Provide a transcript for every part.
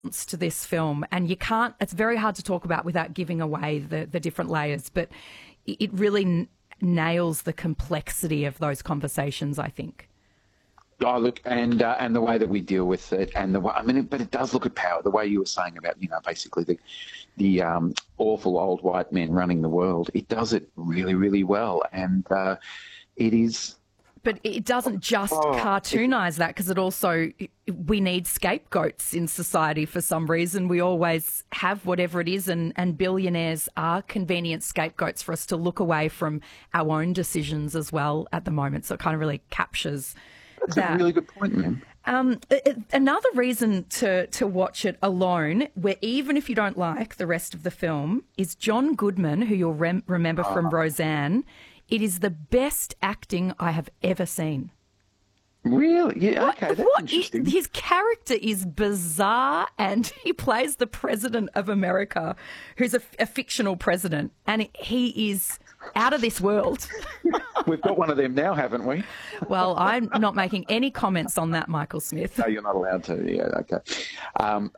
to this film, and you can't, it's very hard to talk about without giving away the different layers, but it really nails the complexity of those conversations, I think. Oh, look, and the way that we deal with it, and the way, but it does look at power. The way you were saying about, basically the awful old white men running the world. It does it really, really well, and it is. But it doesn't just cartoonise that, because it also, we need scapegoats in society for some reason. We always have whatever it is, and billionaires are convenient scapegoats for us to look away from our own decisions as well at the moment. So it kind of really captures That's that. A really good point, man. Another reason to watch it alone, where even if you don't like the rest of the film, is John Goodman, who you'll remember from Roseanne. It is the best acting I have ever seen. Really? Yeah, okay, that's interesting. His character is bizarre, and he plays the President of America, who's a fictional president, and he is out of this world. We've got one of them now, haven't we? Well, I'm not making any comments on that, Michael Smith. No, you're not allowed to. Yeah, okay.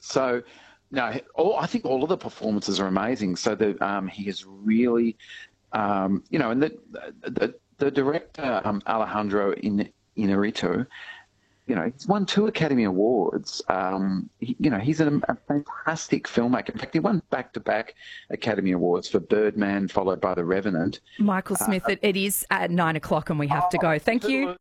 I think all of the performances are amazing. So he is really... and the director, Alejandro Inarritu, he's won 2 Academy Awards. He's a fantastic filmmaker. In fact, he won back-to-back Academy Awards for Birdman, followed by The Revenant. Michael Smith, it is at 9 o'clock and we have to go. Thank you.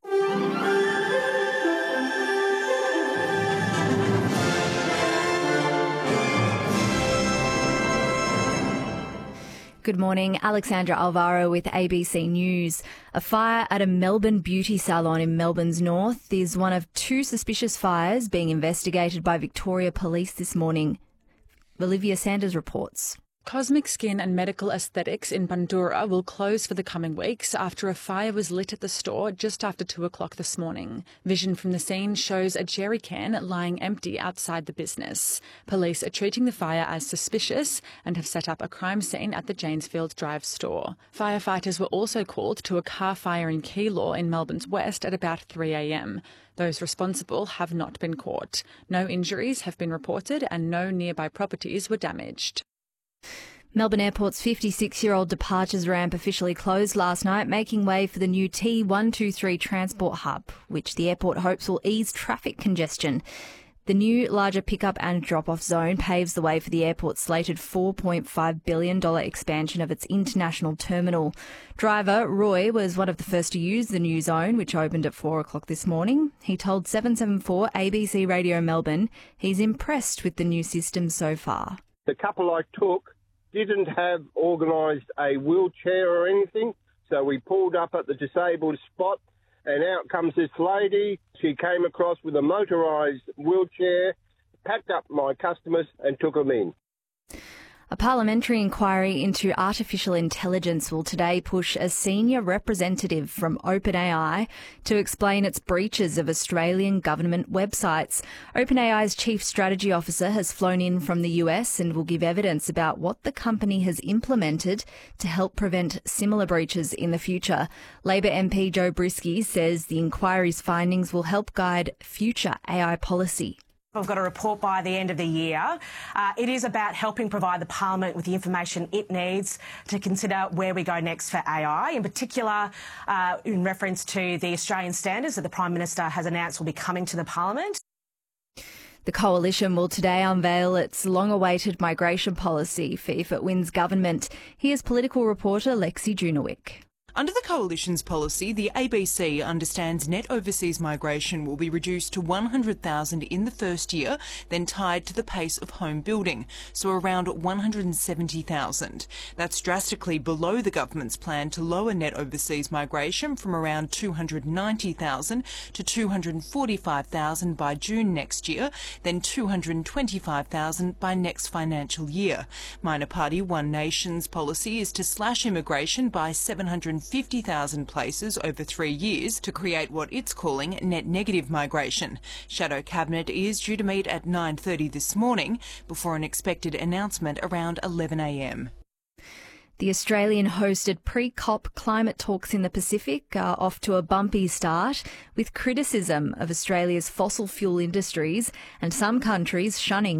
Good morning, Alexandra Alvaro with ABC News. A fire at a Melbourne beauty salon in Melbourne's north is one of 2 suspicious fires being investigated by Victoria Police this morning. Olivia Sanders reports. Cosmic Skin and Medical Aesthetics in Bundoora will close for the coming weeks after a fire was lit at the store just after 2 o'clock this morning. Vision from the scene shows a jerry can lying empty outside the business. Police are treating the fire as suspicious and have set up a crime scene at the Janesfield Drive store. Firefighters were also called to a car fire in Keilor in Melbourne's west at about 3 a.m. Those responsible have not been caught. No injuries have been reported and no nearby properties were damaged. Melbourne Airport's 56-year-old departures ramp officially closed last night, making way for the new T123 transport hub, which the airport hopes will ease traffic congestion. The new larger pickup and drop-off zone paves the way for the airport's slated $4.5 billion expansion of its international terminal. Driver Roy was one of the first to use the new zone, which opened at 4 o'clock this morning. He told 774 ABC Radio Melbourne he's impressed with the new system so far. The couple I took didn't have organised a wheelchair or anything, so we pulled up at the disabled spot and out comes this lady. She came across with a motorised wheelchair, packed up my customers and took them in. A parliamentary inquiry into artificial intelligence will today push a senior representative from OpenAI to explain its breaches of Australian government websites. OpenAI's chief strategy officer has flown in from the US and will give evidence about what the company has implemented to help prevent similar breaches in the future. Labor MP Joe Brisky says the inquiry's findings will help guide future AI policy. We've got a report by the end of the year. It is about helping provide the Parliament with the information it needs to consider where we go next for AI, in particular in reference to the Australian standards that the Prime Minister has announced will be coming to the Parliament. The Coalition will today unveil its long-awaited migration policy if it wins government. Here's political reporter Lexi Junowick. Under the Coalition's policy, the ABC understands net overseas migration will be reduced to 100,000 in the first year, then tied to the pace of home building, so around 170,000. That's drastically below the government's plan to lower net overseas migration from around 290,000 to 245,000 by June next year, then 225,000 by next financial year. Minor party One Nation's policy is to slash immigration by 750,000 places over 3 years to create what it's calling net negative migration. Shadow Cabinet is due to meet at 9:30 this morning before an expected announcement around 11 a.m. The Australian-hosted pre-COP climate talks in the Pacific are off to a bumpy start, with criticism of Australia's fossil fuel industries and some countries shunning